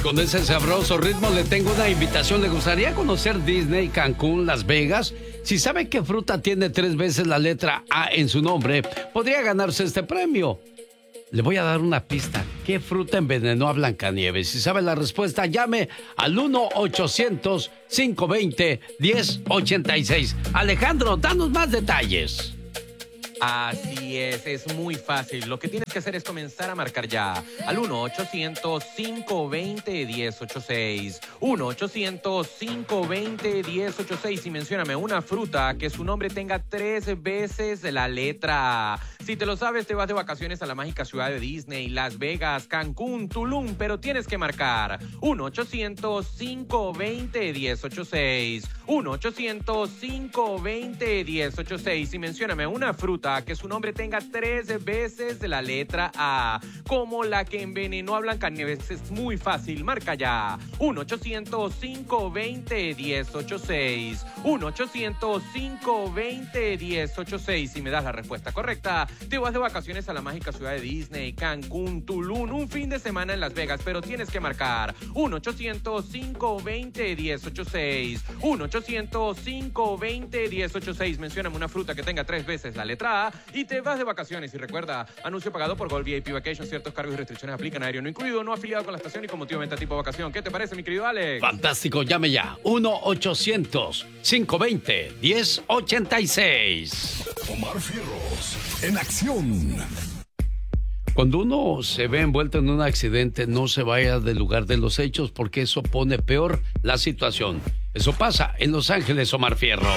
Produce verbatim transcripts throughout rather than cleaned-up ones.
con ese sabroso ritmo le tengo una invitación. ¿Le gustaría conocer Disney, Cancún, Las Vegas? Si sabe qué fruta tiene tres veces la letra A en su nombre, podría ganarse este premio. Le voy a dar una pista. ¿Qué fruta envenenó a Blancanieves? Si sabe la respuesta, llame al uno ochocientos, cinco veinte, diez ochenta y seis. Alejandro, danos más detalles. Así es, es muy fácil. Lo que tienes que hacer es comenzar a marcar ya al uno ochocientos, cinco veinte, diez ochenta y seis. uno ochocientos, cinco veinte, diez ochenta y seis y mencióname una fruta que su nombre tenga tres veces la letra A. Si te lo sabes, te vas de vacaciones a la mágica ciudad de Disney, Las Vegas, Cancún, Tulum, pero tienes que marcar uno ochocientos, cinco veinte, diez ochenta y seis. uno ochocientos, cinco veinte, diez ochenta y seis y mencióname una fruta que su nombre tenga tres veces la letra A, como la que envenenó a Blancanieves. Es muy fácil, marca ya uno ochocientos, cinco veinte, diez ochenta y seis. uno ochocientos, cinco veinte, diez ochenta y seis. Si me das la respuesta correcta, te vas de vacaciones a la mágica ciudad de Disney, Cancún, Tulum, un fin de semana en Las Vegas, pero tienes que marcar uno ochocientos, cinco veinte, diez ochenta y seis. uno ochocientos, cinco veinte, diez ochenta y seis. Mencióname una fruta que tenga tres veces la letra A y te vas de vacaciones. Y recuerda, anuncio pagado por Gold V I P Vacation. Ciertos cargos y restricciones aplican. Aéreo no incluido, no afiliado con la estación y con motivo de venta tipo vacación. ¿Qué te parece, mi querido Alex? Fantástico, llame ya. uno ochocientos, cinco veinte, diez ochenta y seis. Omar Fierros, en acción. Cuando uno se ve envuelto en un accidente, no se vaya del lugar de los hechos porque eso pone peor la situación. Eso pasa en Los Ángeles, Omar Fierros.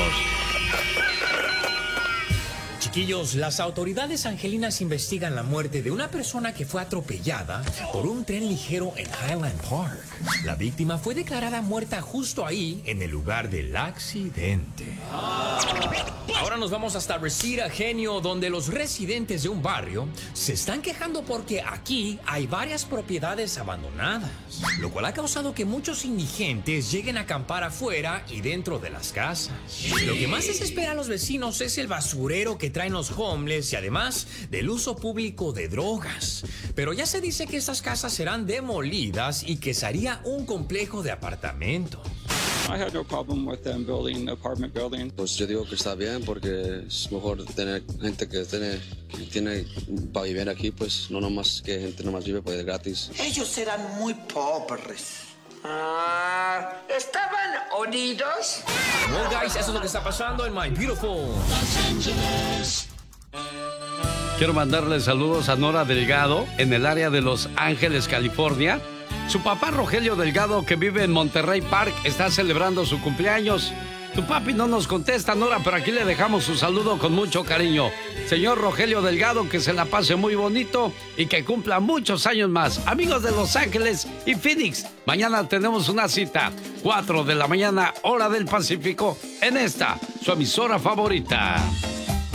Chiquillos, las autoridades angelinas investigan la muerte de una persona que fue atropellada por un tren ligero en Highland Park. La víctima fue declarada muerta justo ahí, en el lugar del accidente. Ahora nos vamos hasta Reseda, Genio, donde los residentes de un barrio se están quejando porque aquí hay varias propiedades abandonadas, lo cual ha causado que muchos indigentes lleguen a acampar afuera y dentro de las casas. Lo que más desespera a los vecinos es el basurero que traen los homeless y además del uso público de drogas. Pero ya se dice que estas casas serán demolidas y que se haría un complejo de apartamentos. I had no problem with them building apartment building. Pues yo digo que está bien porque es mejor tener gente que tiene, que tiene para vivir aquí, pues no nomás que gente nomás vive pues gratis. Ellos eran muy pobres. Ah, ¿estaban unidos? Well, guys, eso es lo que está pasando en My Beautiful Los Ángeles. Quiero mandarle saludos a Nora Delgado en el área de Los Ángeles, California. Su papá Rogelio Delgado, que vive en Monterrey Park, está celebrando su cumpleaños. Tu papi no nos contesta, Nora, pero aquí le dejamos su saludo con mucho cariño. Señor Rogelio Delgado, que se la pase muy bonito y que cumpla muchos años más. Amigos de Los Ángeles y Phoenix, mañana tenemos una cita, cuatro de la mañana, hora del Pacífico, en esta, su emisora favorita.